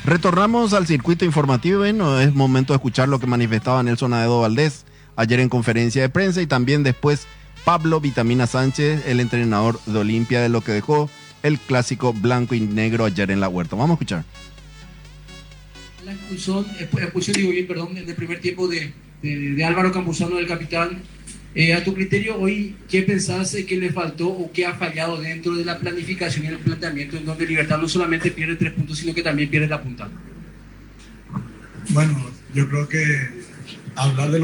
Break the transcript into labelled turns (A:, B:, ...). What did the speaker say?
A: Retornamos al circuito informativo. Bueno, es momento de escuchar lo que manifestaba Nelson Aedo Valdés ayer en conferencia de prensa y también después Pablo Vitamina Sánchez, el entrenador de Olimpia, de lo que dejó el clásico blanco y negro ayer en la Huerta. Vamos a escuchar.
B: La expulsión digo bien, perdón, del primer tiempo de Álvaro Campuzano, del capitán. A tu criterio, hoy, ¿qué pensás que le faltó o qué ha fallado dentro de la planificación y el planteamiento en donde Libertad no solamente pierde 3 puntos, sino que también pierde la punta?
C: Bueno, yo creo que hablar de